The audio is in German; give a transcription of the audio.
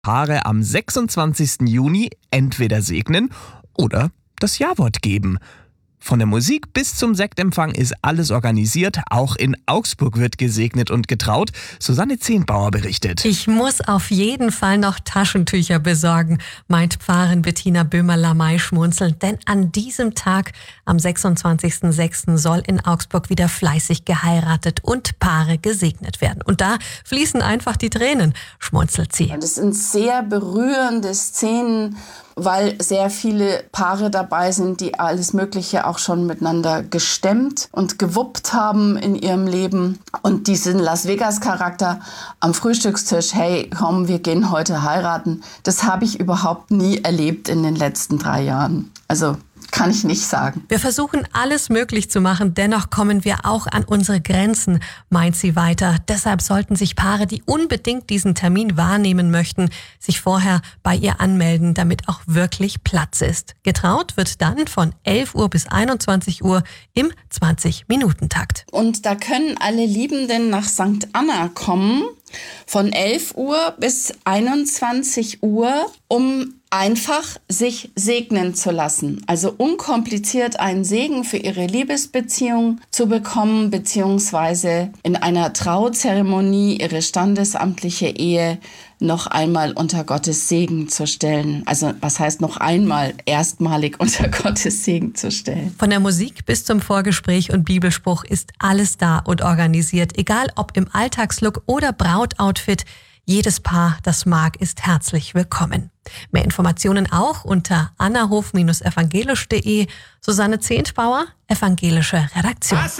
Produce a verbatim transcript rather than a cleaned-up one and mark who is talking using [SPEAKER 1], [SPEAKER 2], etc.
[SPEAKER 1] Paare am sechsundzwanzigsten Juni entweder segnen oder das Ja-Wort geben. Von der Musik bis zum Sektempfang ist alles organisiert. Auch in Augsburg wird gesegnet und getraut. Susanne Zehnbauer berichtet.
[SPEAKER 2] Ich muss auf jeden Fall noch Taschentücher besorgen, meint Pfarrerin Bettina Böhmer-Lamay schmunzelnd. Denn an diesem Tag, am sechsundzwanzigsten sechsten soll in Augsburg wieder fleißig geheiratet und Paare gesegnet werden. Und da fließen einfach die Tränen, schmunzelt sie.
[SPEAKER 3] Das sind sehr berührende Szenen, weil sehr viele Paare dabei sind, die alles Mögliche auch schon miteinander gestemmt und gewuppt haben in ihrem Leben. Und diesen Las Vegas-Charakter am Frühstückstisch, hey, komm, wir gehen heute heiraten, das habe ich überhaupt nie erlebt in den letzten drei Jahren. Also kann ich nicht sagen.
[SPEAKER 2] Wir versuchen alles möglich zu machen, dennoch kommen wir auch an unsere Grenzen, meint sie weiter. Deshalb sollten sich Paare, die unbedingt diesen Termin wahrnehmen möchten, sich vorher bei ihr anmelden, damit auch wirklich Platz ist. Getraut wird dann von elf Uhr bis einundzwanzig Uhr im zwanzig-Minuten-Takt.
[SPEAKER 3] Und da können alle Liebenden nach Sankt Anna kommen, von elf Uhr bis einundzwanzig Uhr, um einfach sich segnen zu lassen. Also unkompliziert einen Segen für ihre Liebesbeziehung zu bekommen, beziehungsweise in einer Trauzeremonie ihre standesamtliche Ehe noch einmal unter Gottes Segen zu stellen. Also was heißt noch einmal erstmalig unter Gottes Segen zu stellen?
[SPEAKER 2] Von der Musik bis zum Vorgespräch und Bibelspruch ist alles da und organisiert. Egal ob im Alltagslook oder Brautoutfit, jedes Paar, das mag, ist herzlich willkommen. Mehr Informationen auch unter annahof Bindestrich evangelisch Punkt de. Susanne Zehnbauer, Evangelische Redaktion.